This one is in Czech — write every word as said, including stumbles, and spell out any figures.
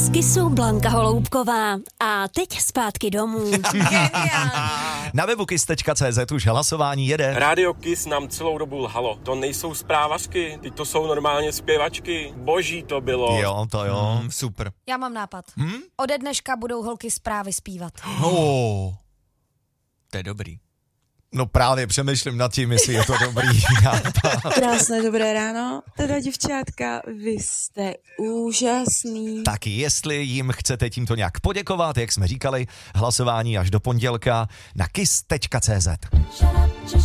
Z Kissu Blanka Holoubková. A teď zpátky domů. Na webu kiss tečka cé zet už hlasování jede. Rádio Kiss nám celou dobu lhalo. To nejsou zprávařky, ty to jsou normálně zpěvačky. Boží to bylo. Jo, to jo. Mm, super. Já mám nápad. Hmm? Ode dneška budou holky zprávy zpívat. Oh, to je dobrý. No právě přemýšlím nad tím, jestli je to dobrý nápad. Krásné dobré ráno, teda děvčátka, vy jste úžasný. Tak jestli jim chcete tímto nějak poděkovat, jak jsme říkali, hlasování až do pondělka na kiss tečka cé zet.